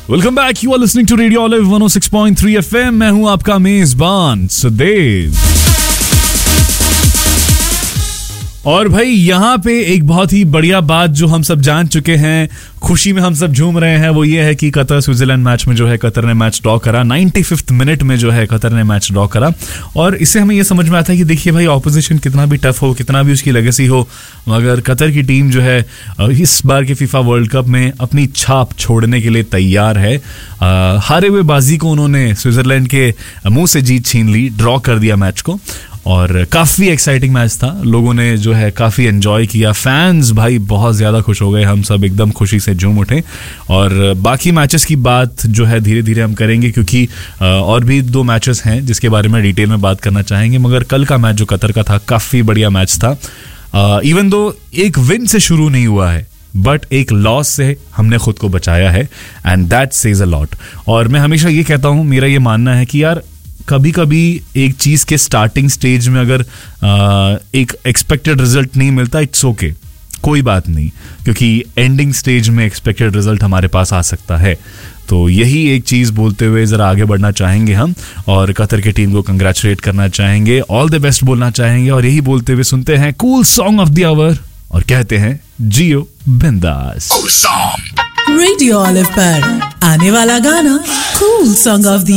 Welcome back, you are listening to radio olive 106.3 FM। मैं हूं आपका मेजबान सुदेव। और भाई यहाँ पे एक बहुत ही बढ़िया बात जो हम सब जान चुके हैं, खुशी में हम सब झूम रहे हैं, वो ये है कि कतर स्विट्जरलैंड मैच में जो है कतर ने मैच ड्रॉ करा। 95th मिनट में जो है कतर ने मैच ड्रॉ करा। और इससे हमें ये समझ में आता है कि देखिए भाई, ऑपोजिशन कितना भी टफ हो, कितना भी उसकी लेगेसी हो, मगर कतर की टीम जो है इस बार के फीफा वर्ल्ड कप में अपनी छाप छोड़ने के लिए तैयार है। हारे हुए बाजी को उन्होंने स्विट्जरलैंड के मुंह से जीत छीन ली, ड्रॉ कर दिया मैच को। और काफ़ी एक्साइटिंग मैच था, लोगों ने जो है काफ़ी एंजॉय किया, फैंस भाई बहुत ज़्यादा खुश हो गए, हम सब एकदम खुशी से झूम उठे। और बाकी मैचेस की बात जो है धीरे धीरे हम करेंगे, क्योंकि और भी 2 मैचेस हैं जिसके बारे में डिटेल में बात करना चाहेंगे। मगर कल का मैच जो कतर का था, काफ़ी बढ़िया मैच था। इवन दो एक विन से शुरू नहीं हुआ है, बट एक लॉस से हमने खुद को बचाया है, and that says a lot. और मैं हमेशा ये कहता हूँ, मेरा ये मानना है कि यार कभी कभी एक चीज़ के स्टार्टिंग स्टेज में अगर एक एक्सपेक्टेड रिजल्ट नहीं मिलता, इट्स ओके, कोई बात नहीं, क्योंकि एंडिंग स्टेज में एक्सपेक्टेड रिजल्ट हमारे पास आ सकता है। तो यही एक चीज़ बोलते हुए ज़रा आगे बढ़ना चाहेंगे हम, और कतर की टीम को कंग्रेचुलेट करना चाहेंगे, ऑल द बेस्ट बोलना चाहेंगे। और यही बोलते हुए सुनते हैं cool song of the our और कहते हैं जियो बिंदास। रेडियो ऑलिव पर आने वाला गाना कूल सॉन्ग ऑफ द